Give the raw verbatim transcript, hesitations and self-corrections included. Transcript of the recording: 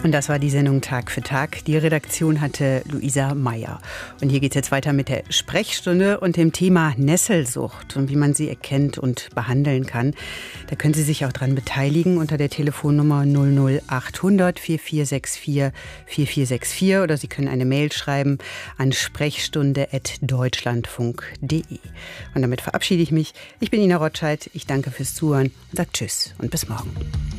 Und das war die Sendung Tag für Tag. Die Redaktion hatte Luisa Meyer. Und hier geht es jetzt weiter mit der Sprechstunde und dem Thema Nesselsucht und wie man sie erkennt und behandeln kann. Da können Sie sich auch dran beteiligen unter der Telefonnummer null null achthundert vierundvierzig vier vierundvierzig vier oder Sie können eine Mail schreiben an sprechstunde at deutschlandfunk punkt de. Und damit verabschiede ich mich. Ich bin Ina Rotscheid. Ich danke fürs Zuhören und sage Tschüss und bis morgen.